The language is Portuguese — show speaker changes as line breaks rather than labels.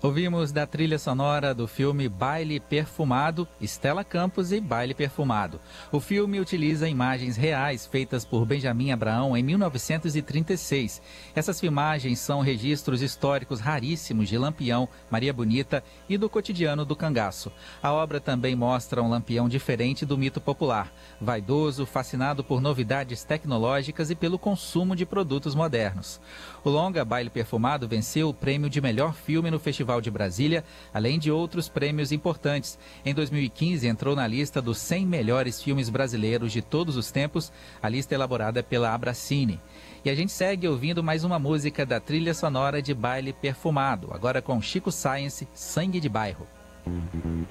Ouvimos da trilha sonora do filme Baile Perfumado, Stella Campos e Baile Perfumado. O filme utiliza imagens reais feitas por Benjamin Abraão em 1936. Essas filmagens são registros históricos raríssimos de Lampião, Maria Bonita e do cotidiano do cangaço. A obra também mostra um Lampião diferente do mito popular, vaidoso, fascinado por novidades tecnológicas e pelo consumo de produtos modernos. O longa Baile Perfumado venceu o prêmio de melhor filme no Festival de Brasília, além de outros prêmios importantes. Em 2015, entrou na lista dos 100 melhores filmes brasileiros de todos os tempos, a lista elaborada pela Abracine. E a gente segue ouvindo mais uma música da trilha sonora de Baile Perfumado, agora com Chico Science, Sangue de Bairro.